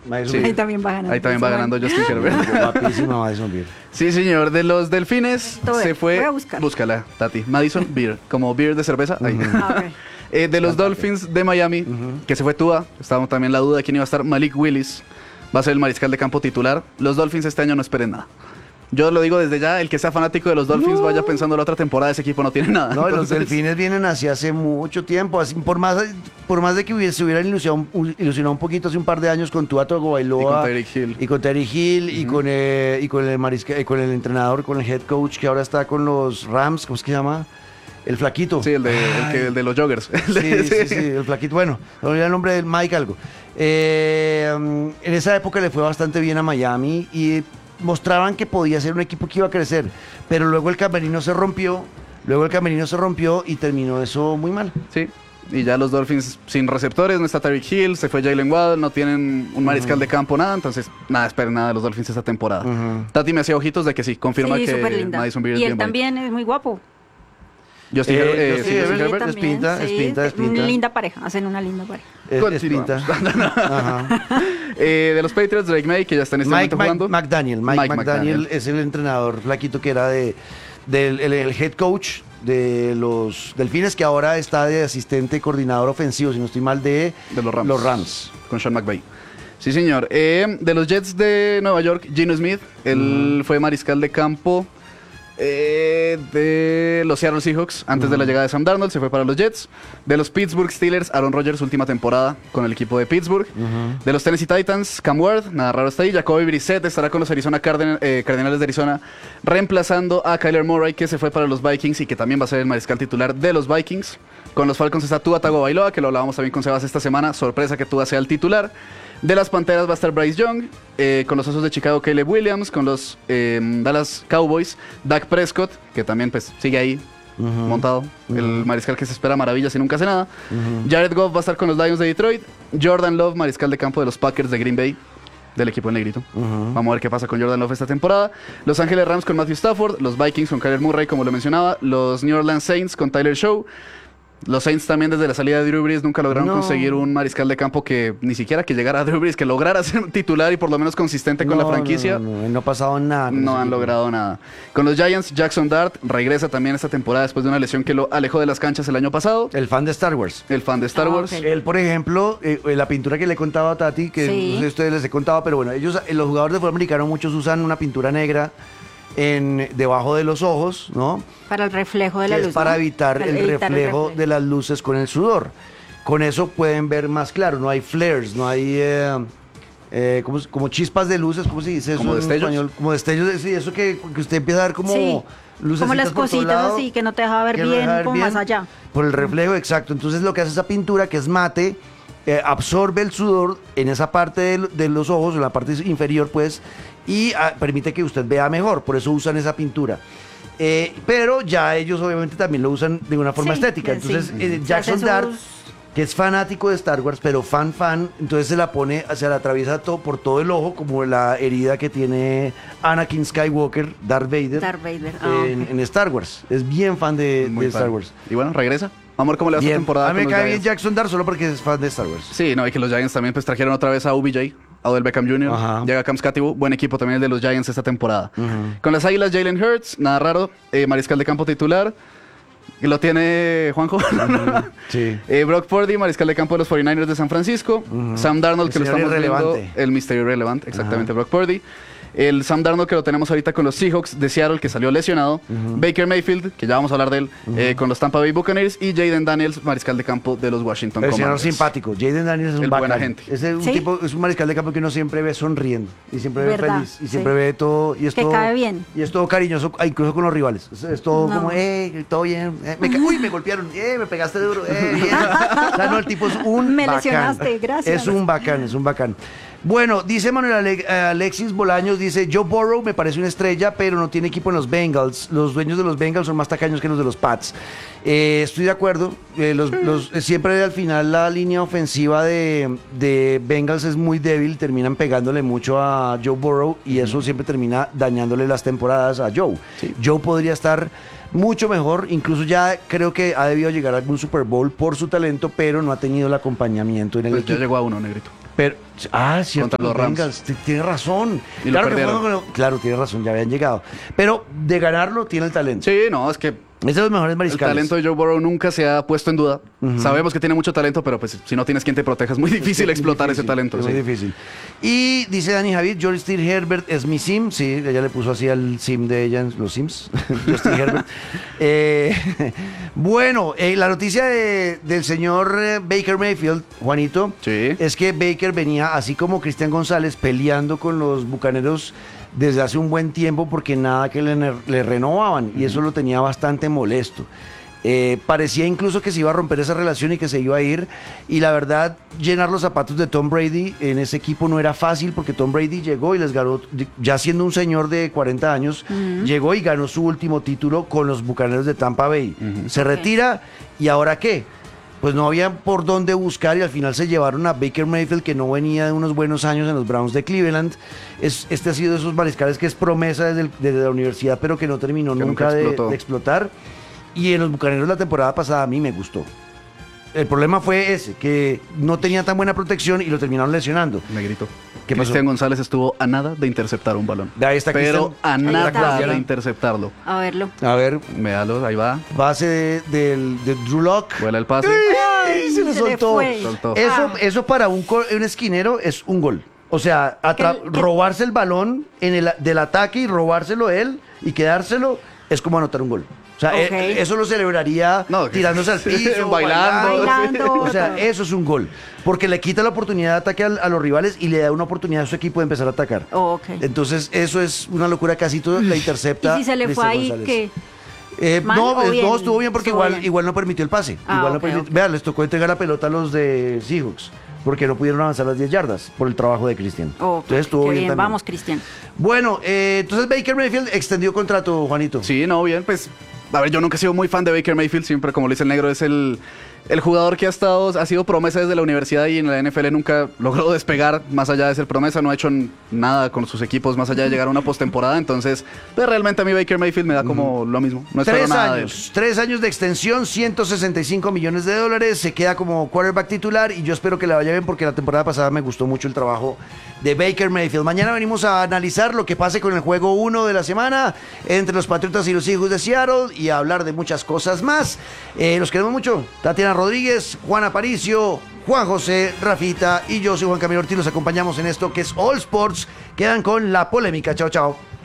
Sí. Ahí también va ganando. Ahí también va ganando Justin Herbert. Guapísima Madison Beer. Sí, señor. De los Delfines se fue... Voy a buscar. Búscala, Tati. Madison Beer, como beer de cerveza. Ahí. A ver. De los Dolphins de Miami, que se fue Tua, estábamos también la duda de quién iba a estar. Malik Willis va a ser el mariscal de campo titular. Los Dolphins este año no esperen nada. Yo lo digo desde ya, el que sea fanático de los Dolphins vaya pensando la otra temporada, ese equipo no tiene nada. No, Entonces, los Delfines vienen así hace mucho tiempo, así, por más de que se hubieran ilusionado un poquito hace un par de años con Tua Tagovailoa y con Tyreek Hill. y con Tyreek Hill y con el mariscal, con el entrenador, con el head coach que ahora está con los Rams, ¿cómo es que se llama? El flaquito. Sí, el de los joggers. Sí, el flaquito. Bueno, no olvidé el nombre del Mike algo. En esa época le fue bastante bien a Miami y mostraban que podía ser un equipo que iba a crecer, pero luego el camerino se rompió y terminó eso muy mal. Sí, y ya los Dolphins sin receptores, no está Tyreek Hill, se fue Jalen Waddle, no tienen un mariscal de campo, nada, entonces nada, esperen nada de los Dolphins esta temporada. Tati me hacía ojitos de que sí, confirma Sí, que superlinda. Madison Beer es Y él bien también es muy guapo. Justin Herbert, Justin Herbert es también, pinta, es pinta. Una linda pareja, hacen una linda pareja. Es pinta. Ajá. de los Patriots, Drake May, que ya está en este momento jugando. Mike McDaniel es el entrenador flaquito que era el head coach de los Delfines, que ahora está de asistente coordinador ofensivo, si no estoy mal, de los Rams. Con Sean McVay. Sí, señor. De los Jets de Nueva York, Geno Smith, él fue mariscal de campo de los Seattle Seahawks antes de la llegada de Sam Darnold, se fue para los Jets. De los Pittsburgh Steelers, Aaron Rodgers, última temporada con el equipo de Pittsburgh. De los Tennessee Titans, Cam Ward, nada raro está ahí. Jacoby Brissett estará con los Arizona Cardenales de Arizona, reemplazando a Kyler Murray, que se fue para los Vikings y que también va a ser el mariscal titular de los Vikings. Con los Falcons está Tua Tagovailoa, que lo hablábamos también con Sebas esta semana, sorpresa que Tua sea el titular. De las Panteras va a estar Bryce Young, con los Osos de Chicago Caleb Williams, con los Dallas Cowboys Dak Prescott, que también pues sigue ahí montado, el mariscal que se espera maravillas y nunca hace nada. Jared Goff va a estar con los Lions de Detroit. Jordan Love, mariscal de campo de los Packers de Green Bay, del equipo en negrito. Vamos a ver qué pasa con Jordan Love esta temporada. Los Ángeles Rams con Matthew Stafford, los Vikings con Kyler Murray, como lo mencionaba, los New Orleans Saints con Tyler Show. Los Saints también desde la salida de Drew Brees nunca lograron conseguir un mariscal de campo que ni siquiera que llegara a Drew Brees, que lograra ser titular y por lo menos consistente con la franquicia. No ha pasado nada. No han logrado nada. Con los Giants, Jackson Dart regresa también esta temporada después de una lesión que lo alejó de las canchas el año pasado. El fan de Star Wars. El fan de Star Wars. Okay. Él, por ejemplo, la pintura que le he contado a Tati, que no sé si ustedes les he contado, pero bueno, ellos, los jugadores de fútbol americano, muchos usan una pintura negra debajo de los ojos, ¿no? Para el reflejo de la luz. Para ¿no? evitar el reflejo de las luces con el sudor. Con eso pueden ver más claro, no hay flares, no hay como chispas de luces, ¿cómo se dice eso como en destellos. español? Como destellos, sí, eso que usted empieza a ver como luces. Como las cositas así que no te deja ver bien, como más allá. Por el reflejo, exacto. Entonces lo que hace esa pintura, que es mate, absorbe el sudor en esa parte de los ojos, en la parte inferior, pues, y permite que usted vea mejor. Por eso usan esa pintura. Pero ya ellos obviamente también lo usan de una forma estética. Entonces Jackson Dart, que es fanático de Star Wars, pero fan, entonces se la pone, se la atraviesa por todo el ojo, como la herida que tiene Anakin Skywalker, Darth Vader, en Star Wars. Es bien fan de Star Wars. Y bueno, regresa. Vamos a ver cómo le va esta temporada. A mí me cae bien Jackson Dart solo porque es fan de Star Wars. Sí, no, y que los Giants también pues trajeron otra vez a OBJ, a Odell Beckham Jr. Llega Cam Scattivo, buen equipo también el de los Giants esta temporada. Con las Águilas, Jalen Hurts, nada raro, mariscal de campo titular. Lo tiene Juanjo. Sí. Brock Purdy, mariscal de campo de los 49ers de San Francisco. Sam Darnold, que lo estamos viendo. El misterio irrelevante, exactamente, Brock Purdy. El Sam Darnold, que lo tenemos ahorita con los Seahawks de Seattle, que salió lesionado. Baker Mayfield, que ya vamos a hablar de él, con los Tampa Bay Buccaneers. Y Jaden Daniels, mariscal de campo de los Washington Commanders. El señor simpático. Jaden Daniels es un bacán. Buena gente. Es un tipo, es un mariscal de campo que uno siempre ve sonriendo. Y siempre ve feliz. Y siempre ve todo. Y es que todo, cae bien. Y es todo cariñoso, incluso con los rivales. Es todo como, todo bien. Uy, me golpearon. Me pegaste duro. Bien. O sea, no, el tipo es un me bacán. Lesionaste, gracias. Es un bacán. Bueno, dice Manuel Alexis Bolaños, dice, Joe Burrow me parece una estrella, pero no tiene equipo en los Bengals. Los dueños de los Bengals son más tacaños que los de los Pats. Estoy de acuerdo. Siempre al final la línea ofensiva de Bengals es muy débil, terminan pegándole mucho a Joe Burrow y eso siempre termina dañándole las temporadas a Joe. Sí. Joe podría estar mucho mejor, incluso ya creo que ha debido llegar a algún Super Bowl por su talento, pero no ha tenido el acompañamiento en el equipo. Ya llegó a uno, negrito. Pero, cierto, Contra los Rams. Bengals, tiene razón. Y lo claro, perdieron. claro, tiene razón, ya habían llegado. Pero de ganarlo tiene el talento. Sí, no, es que Es de los mejores el mariscales. talento de Joe Burrow nunca se ha puesto en duda. Sabemos que tiene mucho talento, pero pues si no tienes quien te proteja es muy difícil explotar ese talento. Es muy Sí. difícil. Y dice Dani Javid, Justin Herbert es mi sim. Sí, ella le puso así al sim de ella, los sims. Justin Herbert. Bueno, la noticia del señor Baker Mayfield, Juanito, Sí. es que Baker venía, así como Cristian González, peleando con los Bucaneros desde hace un buen tiempo porque nada que le renovaban y eso lo tenía bastante molesto. Parecía incluso que se iba a romper esa relación y que se iba a ir, y la verdad, llenar los zapatos de Tom Brady en ese equipo no era fácil porque Tom Brady llegó y les ganó, ya siendo un señor de 40 años, llegó y ganó su último título con los Bucaneros de Tampa Bay. Se retira, ¿y ahora qué? Pues no había por dónde buscar y al final se llevaron a Baker Mayfield, que no venía de unos buenos años en los Browns de Cleveland. Este ha sido de esos mariscales que es promesa desde la universidad, pero que no terminó nunca de explotar. Y en los Bucaneros la temporada pasada a mí me gustó. El problema fue ese, que no tenía tan buena protección y lo terminaron lesionando. Negrito. ¿Qué pasó? Cristian González estuvo a nada de interceptar un balón. Ahí está pero Cristian. a nada está. de interceptarlo. A verlo. A ver, Véalo, ahí va. base de Drew Lock. Vuela el pase. ¡Ay! Se le Se le soltó. fue. Soltó. Eso para un esquinero es un gol. O sea, robarse el balón del ataque y robárselo él y quedárselo es como anotar un gol. O sea, Ok. eso lo celebraría tirándose al piso, bailando. O sea, eso es un gol. Porque le quita la oportunidad de ataque a los rivales y le da una oportunidad a su equipo de empezar a atacar. Ok. Entonces, eso es una locura. Casi todo la intercepta. ¿Y si se le fue Cristian ahí González. qué? ¿Mal o bien? No, estuvo bien porque Estuvo igual, bien. no permitió el pase. Ah, igual no ok, permitió. ok. Vean, les tocó entregar la pelota a los de Seahawks porque no pudieron avanzar las 10 yardas por el trabajo de Cristian. Ok, Entonces estuvo qué bien también. Vamos, Cristian. Bueno, entonces Baker Mayfield extendió contrato, Juanito. Sí, no, bien, pues. A ver, yo nunca he sido muy fan de Baker Mayfield, siempre, como lo dice el negro, es el jugador que ha sido promesa desde la universidad y en la NFL nunca logró despegar más allá de ser promesa, no ha hecho nada con sus equipos más allá de llegar a una postemporada, entonces pues, realmente a mí Baker Mayfield me da como lo mismo, no espero nada de él. 3 años de extensión, $165 millones, se queda como quarterback titular y yo espero que le vaya bien porque la temporada pasada me gustó mucho el trabajo de Baker Mayfield. Mañana venimos a analizar lo que pase con el juego 1 de la semana entre los Patriotas y los Seahawks de Seattle y a hablar de muchas cosas más. Los queremos mucho. Tatiana Rodríguez, Juan Aparicio, Juan José, Rafita y yo soy Juan Camilo Ortiz. Los acompañamos en esto que es All Sports. Quedan con la polémica. Chao, chao.